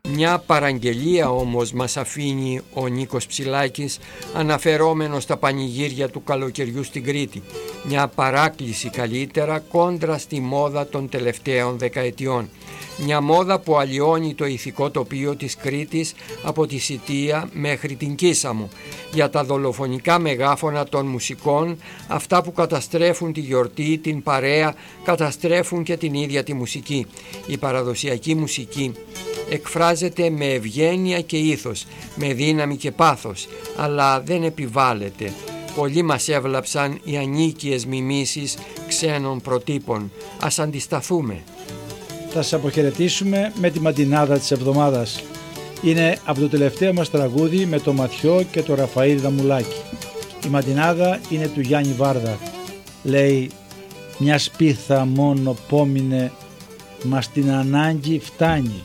Μια παραγγελία όμως μας αφήνει ο Νίκος Ψηλάκης αναφερόμενος στα πανηγύρια του καλοκαιριού στην Κρήτη. Μια παράκληση καλύτερα κόντρα στη μόδα των τελευταίων δεκαετιών. Μια μόδα που αλλοιώνει το ηθικό τοπίο της Κρήτης από τη Σιτία μέχρι την Κίσαμο. Για τα δολοφονικά μεγάφωνα των μουσικών, αυτά που καταστρέφουν τη γιορτή, την παρέα, καταστρέφουν και την ίδια τη μουσική. Η παραδοσιακή μουσική εκφράζεται με ευγένεια και ήθος, με δύναμη και πάθος, αλλά δεν επιβάλλεται. Πολλοί μας έβλαψαν οι ανίκειες μιμήσεις ξένων προτύπων. Ας αντισταθούμε. Θα σας αποχαιρετήσουμε με τη μαντινάδα της εβδομάδας. Είναι από το τελευταίο μας τραγούδι με το Ματιό και το Ραφαήλ Δαμουλάκη. Η μαντινάδα είναι του Γιάννη Βάρδα. Λέει: «Μια σπίθα μόνο πόμινε, μα στην ανάγκη φτάνει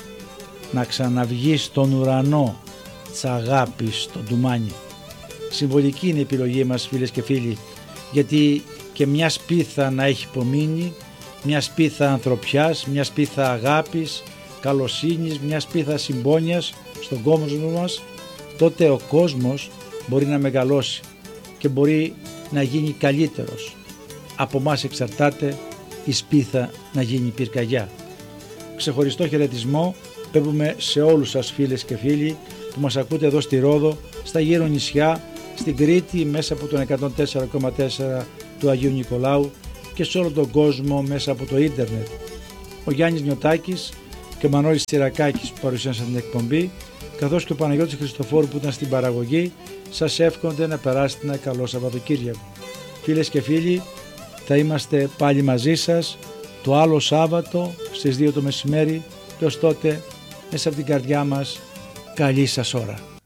να ξαναβγεί στον ουρανό της αγάπης στο ντουμάνι». Συμβολική είναι η επιλογή μας, φίλες και φίλοι, γιατί και μια σπίθα να έχει απομείνει, μια σπίθα ανθρωπιάς, μια σπίθα αγάπης, καλοσύνης, μια σπίθα συμπόνιας στον κόσμο μας, τότε ο κόσμος μπορεί να μεγαλώσει και μπορεί να γίνει καλύτερος. Από μας εξαρτάται η σπίθα να γίνει πυρκαγιά. Ξεχωριστό χαιρετισμό πέμπουμε σε όλους σας, φίλες και φίλοι, που μας ακούτε εδώ στη Ρόδο, στα γύρω νησιά, στην Κρήτη μέσα από τον 104,4 του Αγίου Νικολάου και σε όλο τον κόσμο μέσα από το ίντερνετ. Ο Γιάννης Νιωτάκης και ο Μανώλης Σιρακάκης που παρουσίασαν την εκπομπή, καθώς και ο Παναγιώτης Χριστοφόρου που ήταν στην παραγωγή, σας εύχονται να περάσετε ένα καλό Σαββατοκύριακο. Φίλες και φίλοι, θα είμαστε πάλι μαζί σας το άλλο Σάββατο στις 2 το μεσημέρι και ως τότε μέσα από την καρδιά μας καλή σας ώρα.